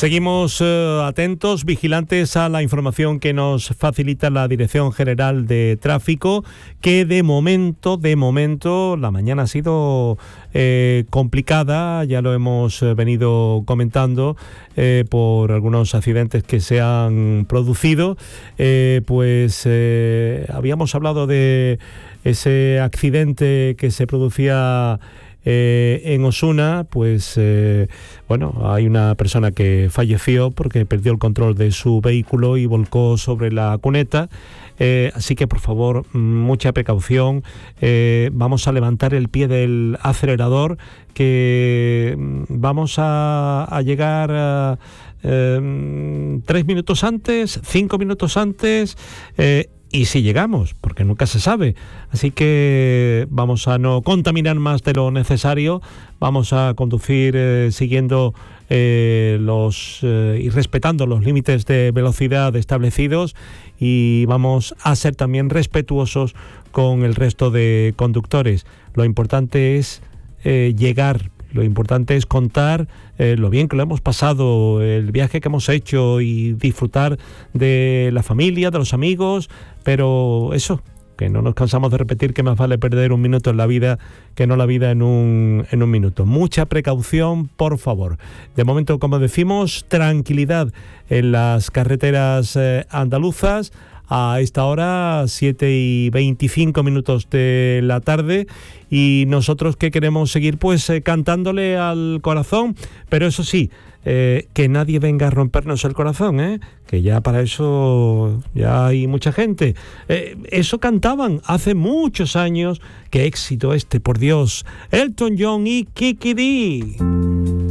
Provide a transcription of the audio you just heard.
Seguimos atentos, vigilantes a la información que nos facilita la Dirección General de Tráfico, que de momento, la mañana ha sido complicada, ya lo hemos venido comentando, por algunos accidentes que se han producido. Habíamos hablado de ese accidente que se producía en Osuna. Hay una persona que falleció porque perdió el control de su vehículo y volcó sobre la cuneta. Así que, por favor, mucha precaución. Vamos a levantar el pie del acelerador, que vamos a llegar 3 minutos antes, 5 minutos antes, y si llegamos, porque nunca se sabe. Así que vamos a no contaminar más de lo necesario, vamos a conducir siguiendo y respetando los límites de velocidad establecidos, y vamos a ser también respetuosos con el resto de conductores. Lo importante es llegar. Lo importante es contar lo bien que lo hemos pasado, el viaje que hemos hecho, y disfrutar de la familia, de los amigos, pero eso, que no nos cansamos de repetir que más vale perder un minuto en la vida que no la vida en un minuto. Mucha precaución, por favor. De momento, como decimos, tranquilidad en las carreteras andaluzas. A esta hora, 7:25 de la tarde, y nosotros que queremos seguir cantándole al corazón, pero eso sí, que nadie venga a rompernos el corazón, que ya para eso ya hay mucha gente. Eso cantaban hace muchos años. Qué éxito este, por Dios. Elton John y Kiki Dee.